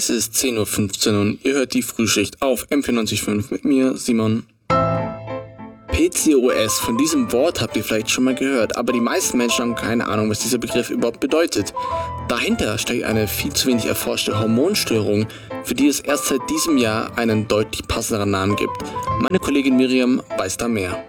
Es ist 10:15 Uhr und ihr hört die Frühschicht auf M94.5 mit mir, Simon. PCOS, von diesem Wort habt ihr vielleicht schon mal gehört, aber die meisten Menschen haben keine Ahnung, was dieser Begriff überhaupt bedeutet. Dahinter steckt eine viel zu wenig erforschte Hormonstörung, für die es erst seit diesem Jahr einen deutlich passenderen Namen gibt. Meine Kollegin Miriam weiß da mehr.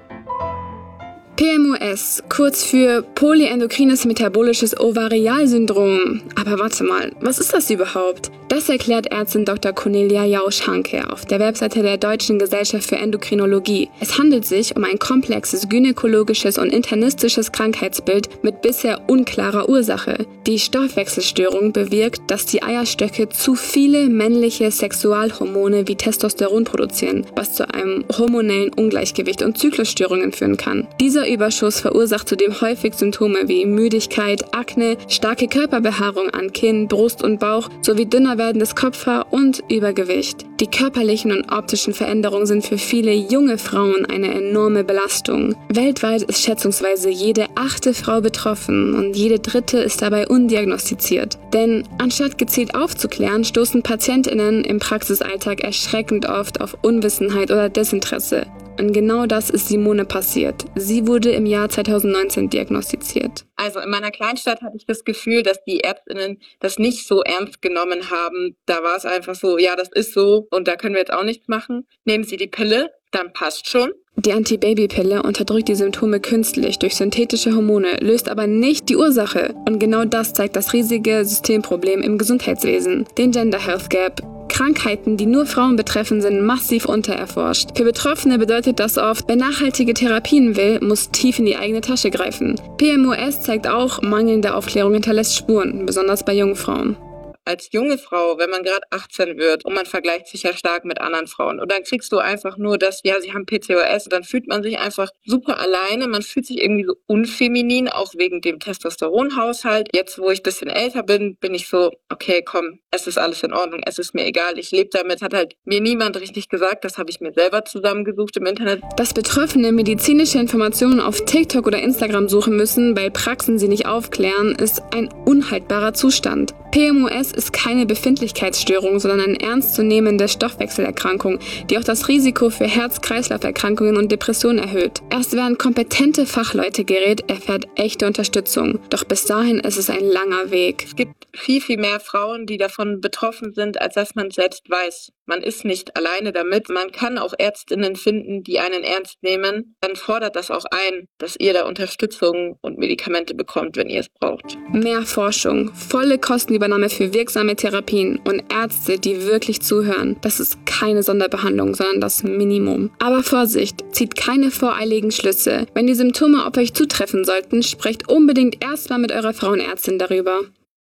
PMOS, kurz für polyendokrines metabolisches Ovarialsyndrom. Aber warte mal, was ist das überhaupt? Das erklärt Ärztin Dr. Cornelia Jausch-Hanke auf der Webseite der Deutschen Gesellschaft für Endokrinologie. Es handelt sich um ein komplexes gynäkologisches und internistisches Krankheitsbild mit bisher unklarer Ursache. Die Stoffwechselstörung bewirkt, dass die Eierstöcke zu viele männliche Sexualhormone wie Testosteron produzieren, was zu einem hormonellen Ungleichgewicht und Zyklusstörungen führen kann. Dieser Überschuss verursacht zudem häufig Symptome wie Müdigkeit, Akne, starke Körperbehaarung an Kinn, Brust und Bauch sowie dünner werdendes Kopfhaar und Übergewicht. Die körperlichen und optischen Veränderungen sind für viele junge Frauen eine enorme Belastung. Weltweit ist schätzungsweise jede 8. Frau betroffen und jede 3. ist dabei undiagnostiziert. Denn anstatt gezielt aufzuklären, stoßen PatientInnen im Praxisalltag erschreckend oft auf Unwissenheit oder Desinteresse. Und genau das ist Simone passiert. Sie wurde im Jahr 2019 diagnostiziert. Also in meiner Kleinstadt hatte ich das Gefühl, dass die ÄrztInnen das nicht so ernst genommen haben. Da war es einfach so, ja, das ist so und da können wir jetzt auch nichts machen. Nehmen Sie die Pille, dann passt schon. Die Antibabypille unterdrückt die Symptome künstlich durch synthetische Hormone, löst aber nicht die Ursache. Und genau das zeigt das riesige Systemproblem im Gesundheitswesen, den Gender Health Gap. Krankheiten, die nur Frauen betreffen, sind massiv untererforscht. Für Betroffene bedeutet das oft, wer nachhaltige Therapien will, muss tief in die eigene Tasche greifen. PMOS zeigt auch, mangelnde Aufklärung hinterlässt Spuren, besonders bei jungen Frauen. Als junge Frau, wenn man gerade 18 wird und man vergleicht sich ja stark mit anderen Frauen und dann kriegst du einfach nur das, ja, sie haben PCOS, dann fühlt man sich einfach super alleine, man fühlt sich irgendwie so unfeminin, auch wegen dem Testosteronhaushalt. Jetzt, wo ich ein bisschen älter bin, bin ich so, okay, komm, es ist alles in Ordnung, es ist mir egal, ich lebe damit, hat halt mir niemand richtig gesagt, das habe ich mir selber zusammengesucht im Internet. Dass Betroffene medizinische Informationen auf TikTok oder Instagram suchen müssen, weil Praxen sie nicht aufklären, ist ein unhaltbarer Zustand. PMOS ist keine Befindlichkeitsstörung, sondern eine ernstzunehmende Stoffwechselerkrankung, die auch das Risiko für Herz-Kreislauf-Erkrankungen und Depressionen erhöht. Erst wer an kompetente Fachleute gerät, erfährt echte Unterstützung. Doch bis dahin ist es ein langer Weg. Es gibt viel, viel mehr Frauen, die davon betroffen sind, als dass man selbst weiß. Man ist nicht alleine damit. Man kann auch ÄrztInnen finden, die einen ernst nehmen. Dann fordert das auch ein, dass ihr da Unterstützung und Medikamente bekommt, wenn ihr es braucht. Mehr Forschung, volle Kostenübernahme für wirksame Therapien und Ärzte, die wirklich zuhören. Das ist keine Sonderbehandlung, sondern das Minimum. Aber Vorsicht, zieht keine voreiligen Schlüsse. Wenn die Symptome auf euch zutreffen sollten, sprecht unbedingt erstmal mit eurer Frauenärztin darüber.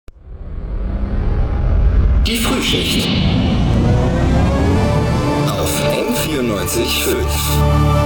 Die Frühschicht auf M94.5.